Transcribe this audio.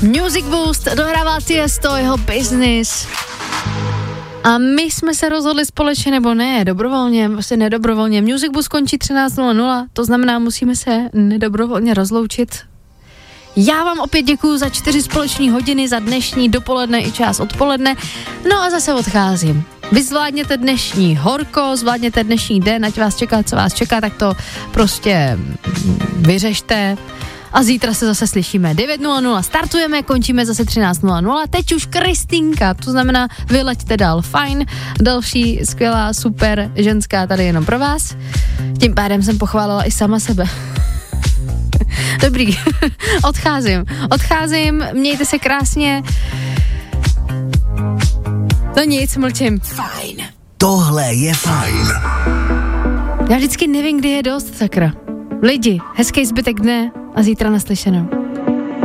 Music Boost dohrává Tiesto, jeho business. A my jsme se rozhodli společně, nebo ne, dobrovolně, vlastně nedobrovolně. Music Boost končí 13:00, to znamená, musíme se nedobrovolně rozloučit. Já vám opět děkuju za 4 společné hodiny, za dnešní dopoledne i část odpoledne. No a zase odcházím. Vy zvládněte dnešní horko, zvládněte dnešní den, ať vás čeká, co vás čeká, tak to prostě vyřešte. A zítra se zase slyšíme. 9:00 startujeme, končíme zase 13:00. Teď už Kristýnka, to znamená, vyleďte dál, fajn. Další skvělá, super ženská tady jenom pro vás. Tím pádem jsem pochválila i sama sebe. Dobrý, odcházím, mějte se krásně. No nic, mlčím. Fajn. Tohle je fajn. Já vždycky nevím, kdy je dost, sakra. Lidi, hezký zbytek dne a zítra naslyšenou.